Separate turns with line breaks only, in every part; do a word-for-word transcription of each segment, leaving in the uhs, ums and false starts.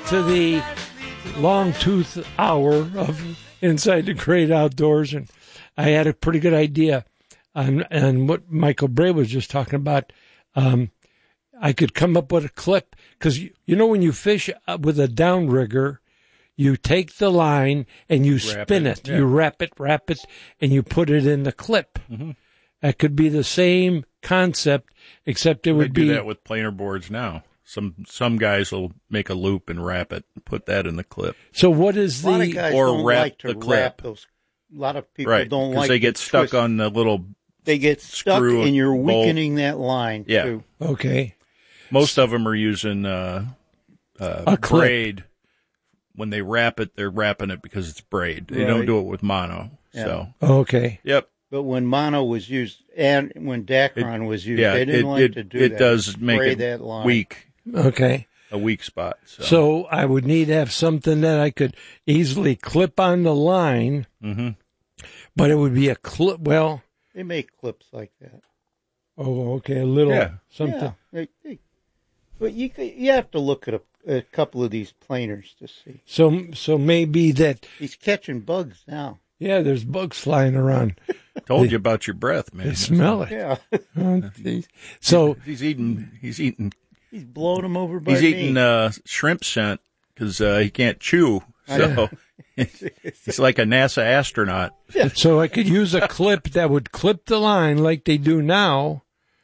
to the long tooth hour of Inside the Great Outdoors, and I had a pretty good idea on, on what Michael Bray was just talking about. Um, I could come up with a clip, because you, you know when you fish with a downrigger, you take the line and you wrap spin it. it. Yeah. You wrap it, wrap it, and you put it in the clip. Mm-hmm. That could be the same concept, except it
they
would
do
be...
do that with planer boards now. Some some guys will make a loop and wrap it, and put that in the clip.
So what is the...
A lot of guys
or
don't
wrap
like to
the clip.
wrap those. A lot of people
right,
don't like
because they get
to
stuck
twist.
on the little
They get stuck,
screw
and you're
bolt.
weakening that line,
yeah.
too.
Okay.
Most of them are using uh, uh,
a clip.
braid. When they wrap it, they're wrapping it because it's braid. They
Right.
don't do it with mono.
Yeah.
So
Okay.
Yep.
But when mono was used, and when Dacron
It-
was used,
yeah,
they didn't
it,
like
it,
to do
it
that.
does make
Spray
it
that line.
weak,
Okay.
a weak spot. So,
So I would need to have something that I could easily clip on the line,
mm-hmm.
but it would be a clip. Well,
They make clips like that.
oh, okay, a little
Yeah.
something.
Yeah. They, they, but you could- you have to look at a, a couple of these planers to see.
So, so maybe that.
He's catching bugs now.
Yeah, there's bugs flying around.
Told
They-
you about your breath, man.
They smell it.
Yeah.
Oh, geez. So
He's eating. He's eating.
He's blowing them over by
He's
me.
eating uh, shrimp scent because uh, he can't chew. So he's like a NASA astronaut.
So I could use a clip that would clip the line like they do now.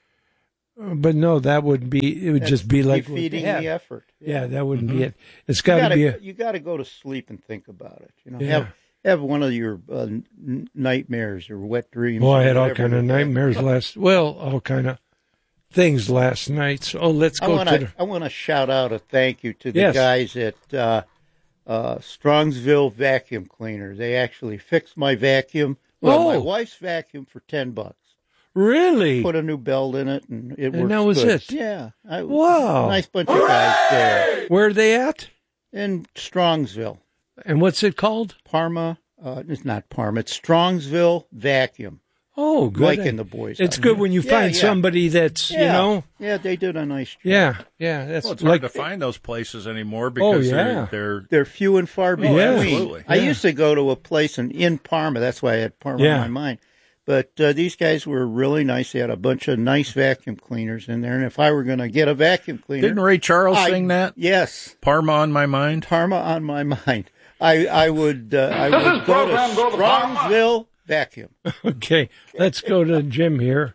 Uh, But no, that would be, it would
That's
just be like what
defeating
they have.
the effort.
Yeah, that wouldn't
Mm-hmm.
be it. It's
You
got to
gotta,
be a,
you got to go to sleep and think about it. You know,
Yeah.
have have one of your uh, n- nightmares or wet dreams.
well, I
or
had all
whatever
kind of
it is.
nightmares last, well, all kind of things last night. So let's
I
go
want
to
to
the,
I want to shout out a thank you to the
Yes.
guys at uh, uh, Strongsville Vacuum Cleaner. They actually fixed my vacuum. Well, my
Oh.
wife's vacuum for ten bucks.
really?
Put a new belt in it, and it
And
works
that was
good.
it?
Yeah. I,
Wow.
Nice bunch of guys there
Where are they at?
in Strongsville,
And what's it called?
Parma. Uh, it's not Parma. It's Strongsville Vacuum.
Oh, good.
Mike and the boys.
It's
out
good
here.
when you
Yeah,
find
yeah.
somebody that's, you
Yeah.
know,
Yeah, they did a nice job.
yeah, yeah. That's
Well, it's
like,
hard to find those places anymore because
yeah.
they're, they're
They're few and far between.
absolutely.
I
Yeah.
used to go to a place in, in Parma. That's why I had Parma
Yeah.
on my mind. But uh, these guys were really nice. They had a bunch of nice vacuum cleaners in there. And if I were going to get a vacuum cleaner,
Didn't Ray Charles
I-
sing that?
Yes,
Parma on my mind.
Parma on my mind. I I would uh, I would go to Strongsville Vacuum.
okay, let's go to Jim here.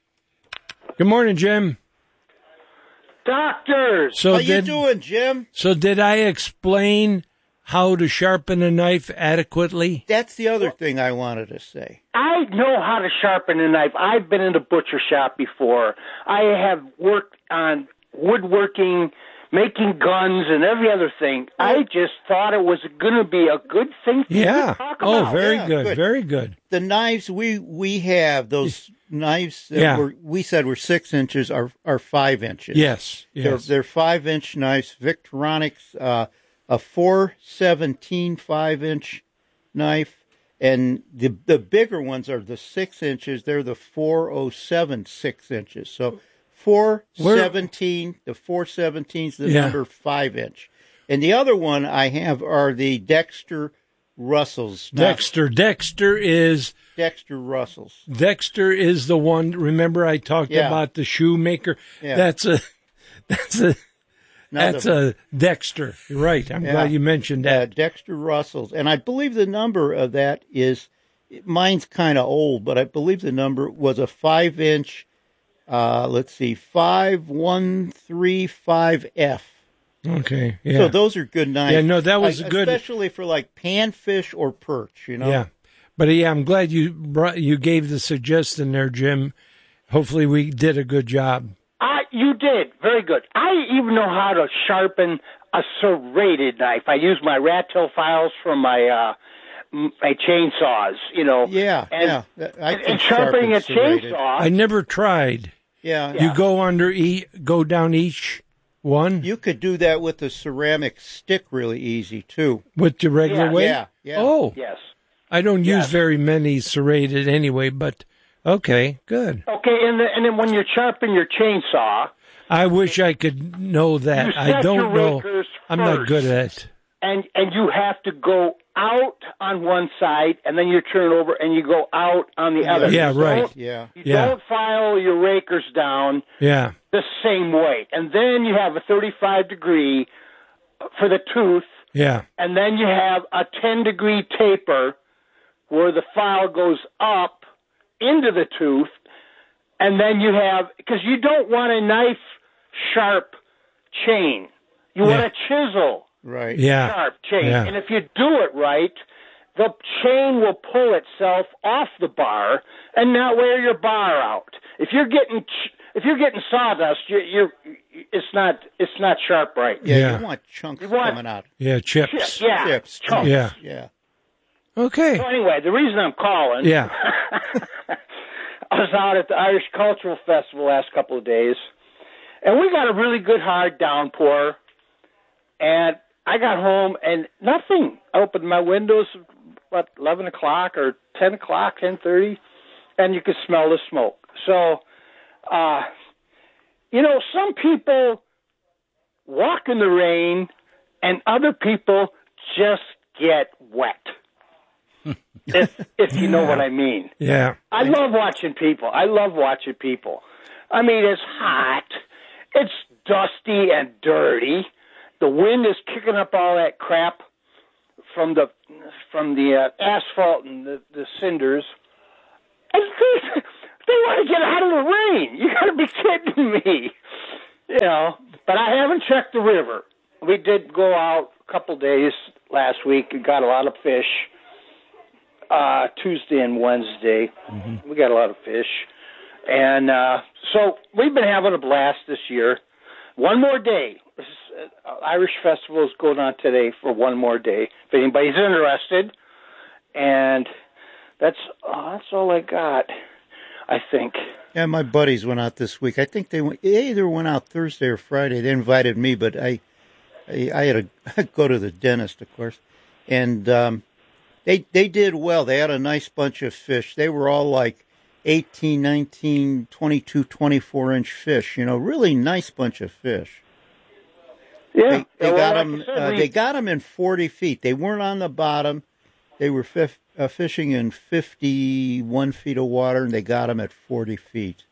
Good morning, Jim.
Doctors!
So
How you
did
doing, Jim?
so did I explain how to sharpen a knife adequately?
That's the other thing I wanted to say.
I know how to sharpen a knife. I've been in a butcher shop before. I have worked on woodworking, making guns, and every other thing. I just thought it was going to be a good thing for you
Yeah.
to talk
Oh,
about.
very
Yeah,
good,
good.
very good.
The knives we we have, those knives that
Yeah.
were, we said were six inches, are are five inches.
Yes,
They're,
yes.
they're five inch knives. Victorinox, uh, a four seventeen five inch knife, and the the bigger ones are the six inches. They're the four oh seven six inches. So four seventeen, the four seventeen is the
Yeah.
number five inch, and the other one I have are the Dexter Russells. Now,
Dexter. Dexter is
Dexter Russells.
Dexter is the one. Remember, I talked
Yeah.
about the shoemaker.
Yeah.
That's a that's a
Now
that's
the-
a Dexter. You're right. I'm
Yeah.
glad you mentioned
Uh,
that.
Dexter Russells. And I believe the number of that is, mine's kind of old, but I believe the number was a five inch, uh, let's see, five one three five F.
Okay. Yeah.
So those are good knives.
Yeah, no, that was
Like,
good.
Especially for like panfish or perch, you know?
Yeah, but yeah, I'm glad you brought you gave the suggestion there, Jim. Hopefully, we did a good job.
I, you did. Very good. I even know how to sharpen a serrated knife. I use my rat tail files from my uh, m- my chainsaws, you know.
Yeah,
and,
yeah. That- I
and,
can
and sharpening a
sharpen serrated.
chainsaw.
I never tried.
Yeah.
You go under e go down each one
You could do that with the ceramic stick really easy, too.
with the regular
Yeah,
way.
yeah, yeah.
Oh,
yes.
I don't use
Yes.
very many serrated anyway, but okay, good.
Okay, and, the, and then when you're sharpening your chainsaw,
I wish I could know that.
You
I
set
don't
your
know.
rakers
I'm not
first.
good at it.
And and you have to go out on one side, and then you turn over and you go out on the other.
Yeah,
You
right.
don't-
Yeah.
You
Yeah.
don't file your rakers down
Yeah.
the same way. And then you have a thirty-five degree for the tooth,
Yeah.
and then you have a ten degree taper where the file goes up into the tooth, and then you have, because you don't want a knife sharp chain. You
Yeah.
want a chisel
Right.
Yeah.
sharp chain.
Yeah.
And if you do it right, the chain will pull itself off the bar and not wear your bar out. If you're getting ch- if you're getting sawdust, you're, you're it's not it's not sharp right.
Yeah,
Yeah.
you want chunks
You want-
coming out.
Yeah.
Chip-
Chips.
yeah,
Chips.
chunks.
Yeah.
Yeah.
Okay.
So anyway, the reason I'm calling,
Yeah.
I was out at the Irish Cultural Festival last couple of days, and we got a really good hard downpour, and I got home and nothing. I opened my windows about eleven o'clock or ten o'clock, ten thirty, and you could smell the smoke. So, uh, you know, some people walk in the rain, and other people just get wet. if if you know what I mean.
Yeah.
I love watching people. I love watching people. I mean, it's hot. It's dusty and dirty. The wind is kicking up all that crap from the from the uh, asphalt and the, the cinders. And they, they want to get out of the rain. You got to be kidding me. You know, but I haven't checked the river. We did go out a couple days last week and got a lot of fish. Uh, Tuesday and Wednesday, mm-hmm. we got a lot of fish. And uh, so we've been having a blast this year. One more day. This is, uh, Irish Festival is going on today for one more day. If anybody's interested. And that's oh, that's all I got, I think.
Yeah, my buddies went out this week. I think they, went, they either went out Thursday or Friday. They invited me, but I I, I had to go to the dentist, of course. And um, they they did well. They had a nice bunch of fish. They were all like eighteen, nineteen, twenty-two, twenty-four inch fish. You know, really nice bunch of fish.
Yeah,
They, they
well,
got
like
them.
I said,
Uh,
we-
they got them in forty feet. They weren't on the bottom. They were fif- uh, fishing in fifty-one feet of water, and they got them at forty feet.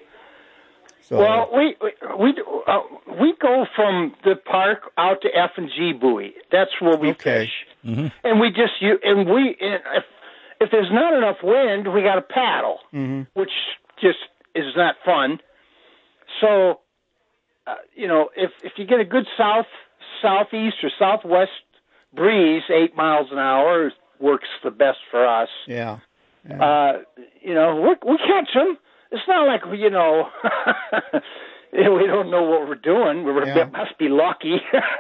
So,
Well, we we uh, we go from the park out to F and G Buoy. That's where we
Okay.
fish, mm-hmm. and we just you and we and if if there's not enough wind, we got to paddle,
mm-hmm.
which just is not fun. So, uh, you know, if if you get a good south southeast or southwest breeze, eight miles an hour works the best for us.
yeah. yeah.
Uh, you know, we we catch them. It's not like, you know, we don't know what we're doing. We
Yeah.
must be lucky.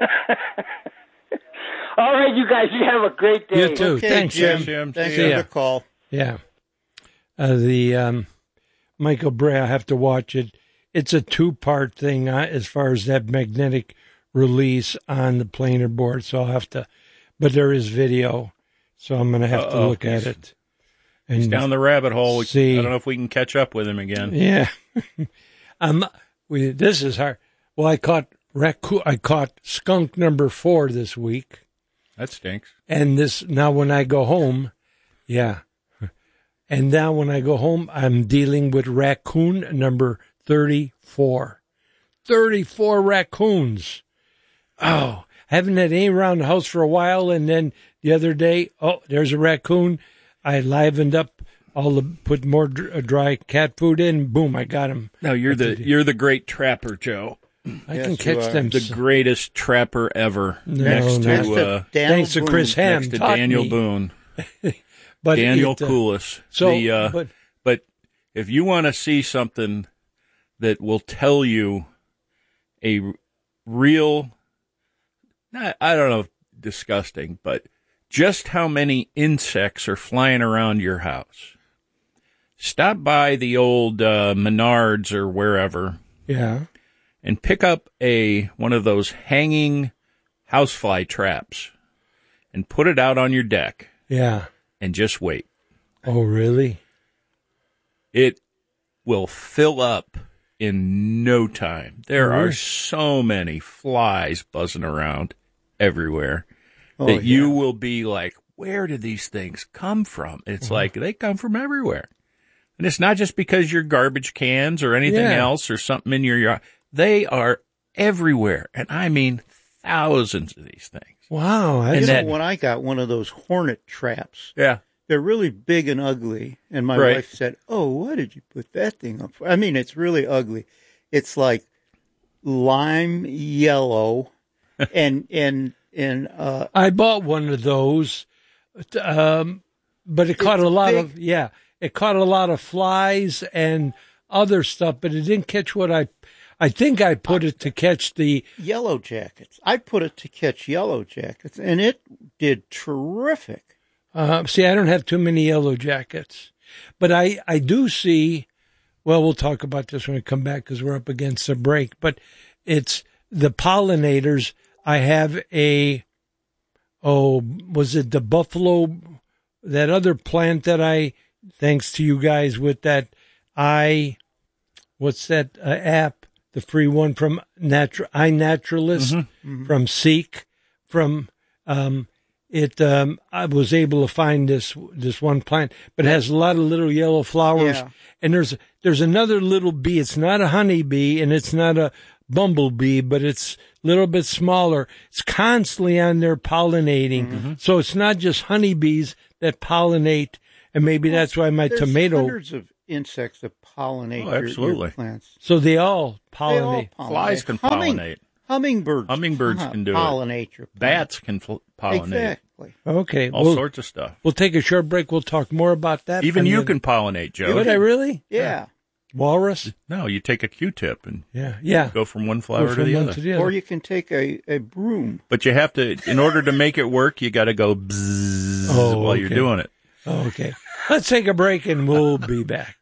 All right, you guys, you have a great day.
You too.
Okay,
Thanks,
Jim.
Jim.
Jim.
Thanks
See
for
ya.
the call.
Yeah. Uh, the um, Michael Bray, I have to watch it. It's a two-part thing uh, as far as that magnetic release on the planer board, so I'll have to, but there is video, so I'm going to have to
Uh-oh.
look at it. And
He's down the rabbit hole. We-
See.
I don't know if we can catch up with him again.
Yeah. um, we, this is hard. Well, I caught raccoon, I caught skunk number four this week.
That stinks.
And this, now when I go home, yeah. And now when I go home, I'm dealing with raccoon number thirty-four. thirty-four raccoons. Oh, haven't had any around the house for a while. And then the other day, oh, there's a raccoon. I livened up all the, put more dr- dry cat food in. Boom, I got him.
No, you're the you're the great trapper, Joe.
I
Yes,
can
you
catch
are.
them.
The greatest trapper ever.
No,
next
no.
Thanks
to
to
uh,
Daniel
Thanks to
Boone.
Chris Ham.
next to
taught
Daniel
me.
Boone,
But
Daniel
it, uh,
Coulis.
So,
the, uh,
but
But if you want to see something that will tell you a r- real, not, I don't know, disgusting, but just how many insects are flying around your house, stop by the old uh, Menards or wherever
yeah,
and pick up a one of those hanging housefly traps and put it out on your deck
yeah.
and just wait.
Oh, really?
It will fill up in no time. There
Really?
are so many flies buzzing around everywhere
Oh,
that
yeah.
you will be like, where did these things come from? It's
Mm-hmm.
like they come from everywhere. And it's not just because your garbage cans or anything
Yeah.
else or something in your yard. They are everywhere. And I mean thousands of these things.
Wow.
You
That's,
know,
that-
when I got one of those hornet traps,
Yeah.
they're really big and ugly. And my
Right.
wife said, "Oh, why did you put that thing up for?" I mean, it's really ugly. It's like lime yellow, and and and uh,
I bought one of those, um, but it caught
It's
a lot
big.
of, yeah, it caught a lot of flies and other stuff, but it didn't catch what I, I think I put it to catch the,
yellow jackets. I put it to catch yellow jackets, and it did terrific.
uh, see, I don't have too many yellow jackets, but I, I do see, well, we'll talk about this when we come back because we're up against a break, but it's the pollinators. I have a, oh, was it the buffalo, that other plant that I, thanks to you guys with that, I, what's that uh, app, the free one from Natural, iNaturalist, from Seek, from, um, it, um, I was able to find this, this one plant, but it has a lot of little yellow flowers.
Yeah.
And there's, there's another little bee. It's not a honeybee and it's not a bumblebee, but it's a little bit smaller. It's constantly on there pollinating. So it's not just honeybees that pollinate. And maybe that's why my
There's
tomato,
hundreds of insects that pollinate
Oh,
your- your,
absolutely.
plants.
so they all
They all
pollinate.
pollinate.
Flies can
Humming-
pollinate.
Hummingbirds.
Hummingbirds
po-
can do it.
pollinate your plants.
Bats can fl- pollinate.
Exactly.
Okay.
All
we'll,
sorts of stuff.
we'll take a short break. We'll talk more about that.
Even
on
you
the-
can pollinate, Joe.
Would I really?
Yeah.
Walrus?
No, you take a Q-tip and
Yeah. Yeah.
go from one
Go
flower to
from
the
one
other.
to the
Or
other.
you can take a, a broom.
But you have to, in order to make it work, you got to go bzzz
Oh,
while you're
okay.
doing it.
Okay. Let's take a break and we'll be back.